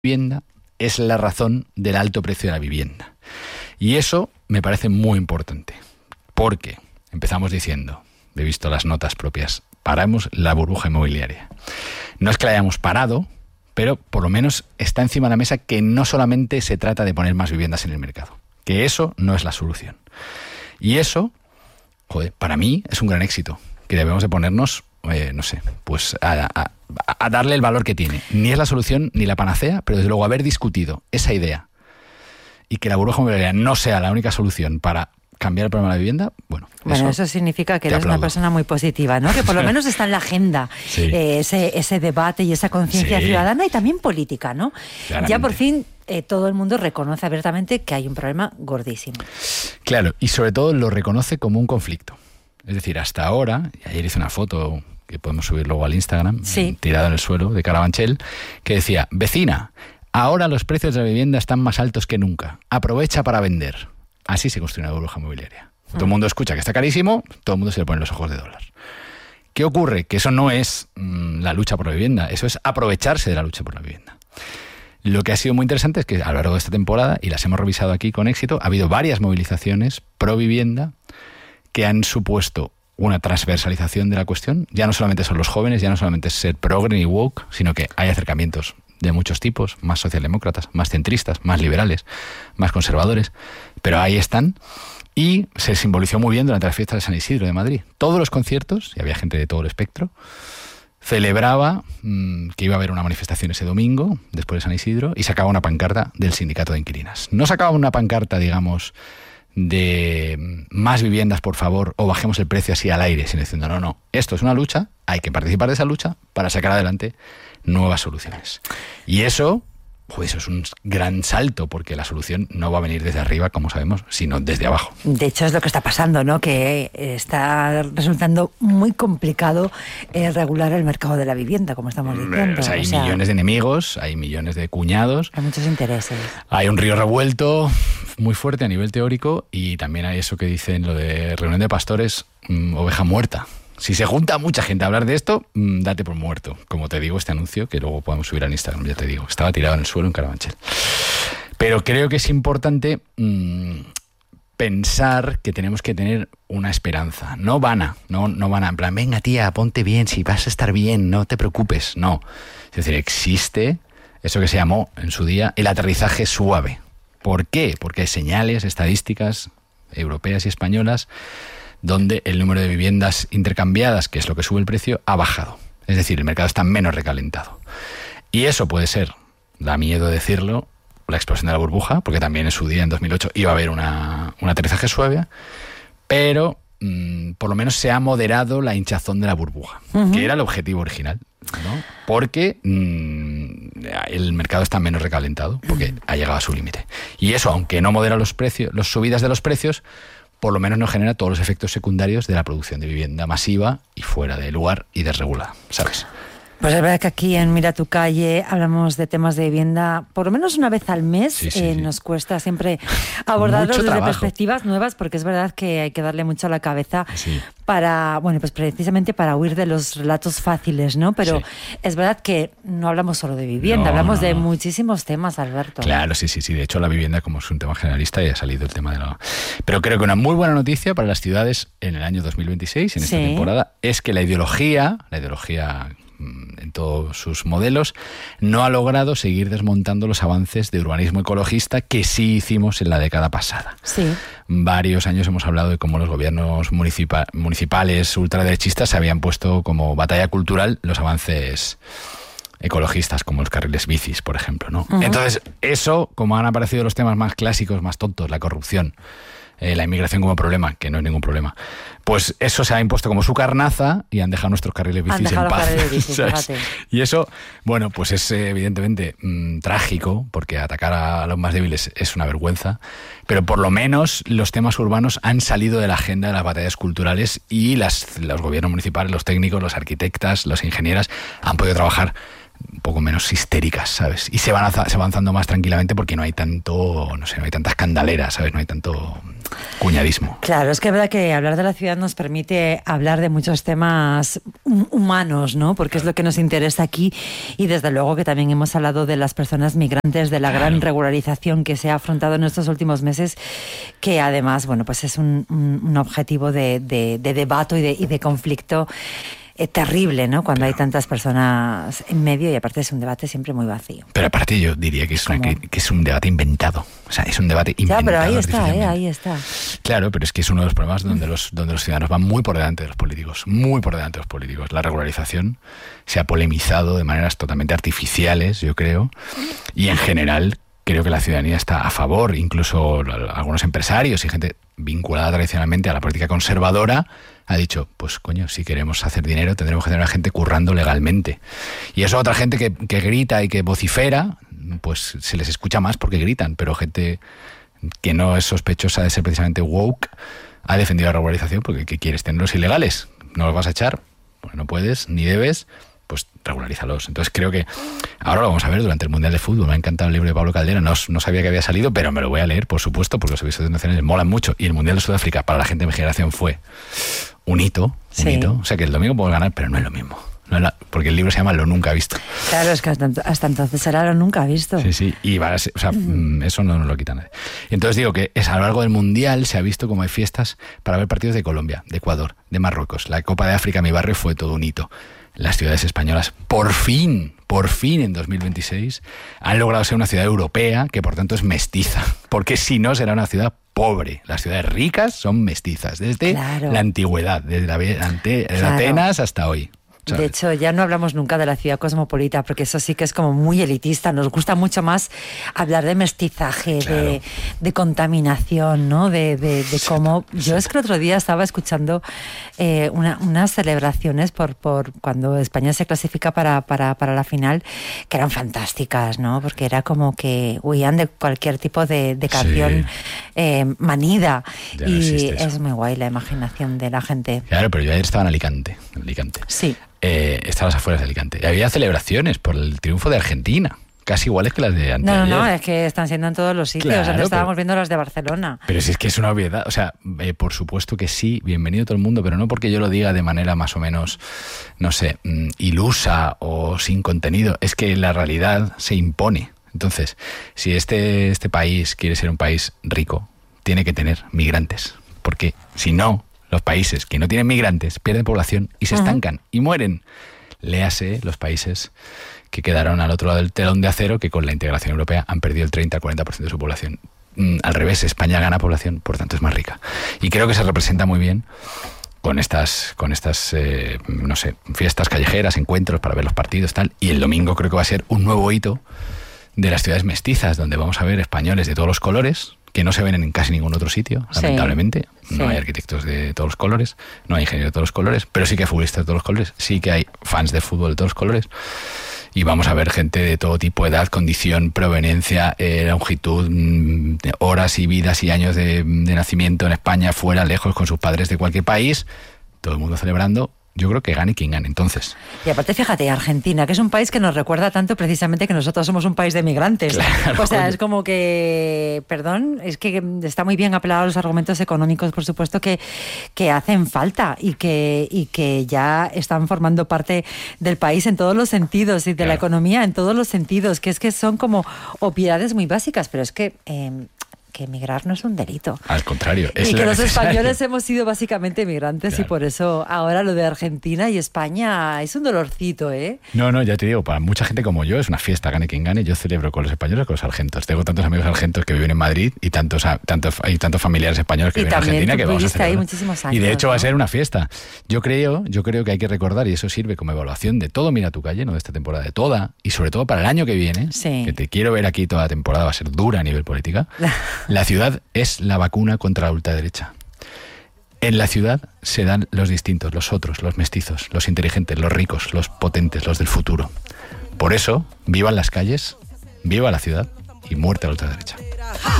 vivienda es la razón del alto precio de la vivienda. Y eso me parece muy importante, porque empezamos diciendo, he visto las notas propias, paramos la burbuja inmobiliaria. No es que la hayamos parado, pero por lo menos está encima de la mesa que no solamente se trata de poner más viviendas en el mercado, que eso no es la solución. Y eso, para mí es un gran éxito, que debemos de ponernos, a darle el valor que tiene. Ni es la solución ni la panacea, pero desde luego haber discutido esa idea y que la burbuja inmobiliaria no sea la única solución para cambiar el problema de la vivienda, bueno, eso significa que eres una persona muy positiva, ¿no? Que por lo menos está en la agenda sí. ese debate y esa conciencia sí. ciudadana y también política, ¿no? Claramente. Ya por fin todo el mundo reconoce abiertamente que hay un problema gordísimo. Claro, y sobre todo lo reconoce como un conflicto. Es decir, hasta ahora, y ayer hice una foto que podemos subir luego al Instagram, sí. tirada en el suelo, de Carabanchel, que decía, vecina, ahora los precios de la vivienda están más altos que nunca, aprovecha para vender. Así se construye una burbuja inmobiliaria. Todo el mundo escucha que está carísimo, todo el mundo se le pone los ojos de dólar. ¿Qué ocurre? Que eso no es la lucha por la vivienda, eso es aprovecharse de la lucha por la vivienda. Lo que ha sido muy interesante es que a lo largo de esta temporada, y las hemos revisado aquí con éxito, ha habido varias movilizaciones pro vivienda que han supuesto una transversalización de la cuestión. Ya no solamente son los jóvenes, ya no solamente es ser progre y woke, sino que hay acercamientos de muchos tipos, más socialdemócratas, más centristas, más liberales, más conservadores, pero ahí están. Y se simbolizó muy bien durante las fiestas de San Isidro de Madrid. Todos los conciertos, y había gente de todo el espectro, celebraba que iba a haber una manifestación ese domingo, después de San Isidro, y sacaba una pancarta del sindicato de inquilinas. No sacaba una pancarta, digamos, de más viviendas, por favor, o bajemos el precio así al aire, sino diciendo, no, esto es una lucha, hay que participar de esa lucha para sacar adelante nuevas soluciones. Y eso es un gran salto, porque la solución no va a venir desde arriba, como sabemos, sino desde abajo. De hecho, es lo que está pasando, ¿no? Que está resultando muy complicado regular el mercado de la vivienda, como estamos diciendo. Hay millones de enemigos, hay millones de cuñados. Hay muchos intereses. Hay un río revuelto muy fuerte a nivel teórico, y también hay eso que dicen lo de reunión de pastores, oveja muerta. Si se junta mucha gente a hablar de esto, date por muerto. Como te digo, este anuncio, que luego podemos subir al Instagram, ya te digo, estaba tirado en el suelo en Carabanchel. Pero creo que es importante pensar que tenemos que tener una esperanza. No vana, en plan, venga tía, ponte bien, si vas a estar bien, no te preocupes. No. Es decir, existe eso que se llamó en su día el aterrizaje suave. ¿Por qué? Porque hay señales, estadísticas europeas y españolas donde el número de viviendas intercambiadas, que es lo que sube el precio, ha bajado. Es decir, el mercado está menos recalentado. Y eso puede ser, da miedo decirlo, la explosión de la burbuja, porque también en su día, en 2008, iba a haber un aterrizaje suave, pero por lo menos se ha moderado la hinchazón de la burbuja, que era el objetivo original, ¿no? Porque el mercado está menos recalentado, porque ha llegado a su límite. Y eso, aunque no modera los precios, las subidas de los precios, por lo menos no genera todos los efectos secundarios de la producción de vivienda masiva y fuera de lugar y desregulada, ¿sabes? Pues es verdad que aquí en Mira tu Calle hablamos de temas de vivienda por lo menos una vez al mes. Sí. Nos cuesta siempre abordarlos desde perspectivas nuevas, porque es verdad que hay que darle mucho a la cabeza para, pues precisamente para huir de los relatos fáciles, ¿no? Pero es verdad que no hablamos solo de vivienda, hablamos de muchísimos temas, Alberto. Claro, sí. De hecho, la vivienda, como es un tema generalista, ya ha salido el tema de la... Pero creo que una muy buena noticia para las ciudades en el año 2026, en esta temporada, es que la ideología en todos sus modelos, no ha logrado seguir desmontando los avances de urbanismo ecologista que sí hicimos en la década pasada. Sí. Varios años hemos hablado de cómo los gobiernos municipales ultraderechistas se habían puesto como batalla cultural los avances ecologistas, como los carriles bicis, por ejemplo, ¿no? Entonces, eso, como han aparecido los temas más clásicos, más tontos, la corrupción, la inmigración como problema, que no es ningún problema, pues eso se ha impuesto como su carnaza y han dejado nuestros carriles bicis en paz. Y eso, pues es evidentemente trágico, porque atacar a los más débiles es una vergüenza, pero por lo menos los temas urbanos han salido de la agenda de las batallas culturales y los gobiernos municipales, los técnicos, los arquitectas, los ingenieras han podido trabajar un poco menos histéricas, ¿sabes? Y se va avanzando más tranquilamente porque no hay tanto, no sé, no hay tantas candaleras, ¿sabes? No hay tanto cuñadismo. Claro, es que es verdad que hablar de la ciudad nos permite hablar de muchos temas humanos, ¿no? Porque es lo que nos interesa aquí, y desde luego que también hemos hablado de las personas migrantes, de la gran regularización que se ha afrontado en estos últimos meses, que además, bueno, pues es un objetivo de debate y de conflicto terrible, ¿no? Cuando hay tantas personas en medio, y aparte es un debate siempre muy vacío. Pero aparte yo diría que es un debate inventado. O sea, es un debate inventado. Ya, pero ahí está. Claro, pero es que es uno de los problemas donde los ciudadanos van muy por delante de los políticos. Muy por delante de los políticos. La regularización se ha polemizado de maneras totalmente artificiales, yo creo. Y en general creo que la ciudadanía está a favor. Incluso algunos empresarios y gente vinculada tradicionalmente a la política conservadora ha dicho, pues coño, si queremos hacer dinero tendremos que tener a gente currando legalmente. Y eso, otra gente que grita y que vocifera, pues se les escucha más porque gritan, pero gente que no es sospechosa de ser precisamente woke ha defendido la regularización porque ¿qué quieres? ¿Tenerlos ilegales? ¿No los vas a echar? Pues no puedes, ni debes, pues regularízalos. Entonces creo que ahora lo vamos a ver durante el Mundial de Fútbol. Me ha encantado el libro de Pablo Caldera, no sabía que había salido, pero me lo voy a leer, por supuesto, porque los episodios nacionales molan mucho, y el Mundial de Sudáfrica para la gente de mi generación fue un hito. O sea que el domingo puedo ganar, pero no es lo mismo. Porque el libro se llama Lo Nunca Visto. Claro, es que hasta entonces era Lo Nunca Visto. Sí, y eso no nos lo quita nadie. Entonces digo que a lo largo del Mundial se ha visto como hay fiestas para ver partidos de Colombia, de Ecuador, de Marruecos. La Copa de África, mi barrio, fue todo un hito. Las ciudades españolas, por fin en 2026, han logrado ser una ciudad europea que por tanto es mestiza, porque si no será una ciudad pobre. Las ciudades ricas son mestizas, desde la antigüedad, desde Atenas hasta hoy. ¿Sabes? De hecho, ya no hablamos nunca de la ciudad cosmopolita, porque eso sí que es como muy elitista. Nos gusta mucho más hablar de mestizaje, claro, de contaminación, ¿no? De cómo... Yo es que el otro día estaba escuchando unas celebraciones por cuando España se clasifica para la final, que eran fantásticas, ¿no? Porque era como que huían de cualquier tipo de canción manida. Ya y no es muy guay la imaginación de la gente. Claro, pero yo ayer estaba en Alicante. Sí. Estaba a las afueras de Alicante. Y había celebraciones por el triunfo de Argentina, casi iguales que las de antes. No, es que están siendo en todos los sitios. Claro, antes estábamos viendo las de Barcelona. Pero si es que es una obviedad. O sea, por supuesto que sí, bienvenido todo el mundo, pero no porque yo lo diga de manera más o menos, no sé, ilusa o sin contenido. Es que la realidad se impone. Entonces, si este país quiere ser un país rico, tiene que tener migrantes. Porque si no, los países que no tienen migrantes pierden población y se estancan y mueren. Léase los países que quedaron al otro lado del telón de acero, que con la integración europea han perdido el 30-40% de su población. Al revés, España gana población, por tanto es más rica. Y creo que se representa muy bien con estas no sé, fiestas callejeras, encuentros para ver los partidos, tal. Y el domingo creo que va a ser un nuevo hito de las ciudades mestizas, donde vamos a ver españoles de todos los colores, que no se ven en casi ningún otro sitio, lamentablemente. No hay arquitectos de todos los colores, no hay ingenieros de todos los colores, pero sí que hay futbolistas de todos los colores, sí que hay fans de fútbol de todos los colores, y vamos a ver gente de todo tipo, edad, condición, proveniencia, longitud, horas y vidas y años de nacimiento en España, fuera, lejos, con sus padres de cualquier país, todo el mundo celebrando. Yo creo que gane quien gane, entonces. Y aparte, fíjate, Argentina, que es un país que nos recuerda tanto precisamente que nosotros somos un país de migrantes. Claro, o sea, es como que, perdón, es que está muy bien apelado a los argumentos económicos, por supuesto, que hacen falta y que ya están formando parte del país en todos los sentidos y de la economía en todos los sentidos, que es que son como obviedades muy básicas, pero es que emigrar no es un delito. Al contrario, es y que los españoles hemos sido básicamente migrantes, claro. Y por eso ahora lo de Argentina y España es un dolorcito, ¿eh? No, ya te digo, para mucha gente como yo es una fiesta, gane quien gane. Yo celebro con los españoles, con los argentos. Tengo tantos amigos argentos que viven en Madrid y tantos familiares españoles que viven en Argentina que vamos a celebrar. Ahí muchísimos años, y de hecho va a ser una fiesta. Yo creo que hay que recordar, y eso sirve como evaluación de todo Mira tu calle, no de esta temporada, de toda, y sobre todo para el año que viene, que te quiero ver aquí toda la temporada, va a ser dura a nivel política. La ciudad es la vacuna contra la ultraderecha. En la ciudad se dan los distintos, los otros, los mestizos, los inteligentes, los ricos, los potentes, los del futuro. Por eso, vivan las calles, viva la ciudad y muerte a la ultraderecha.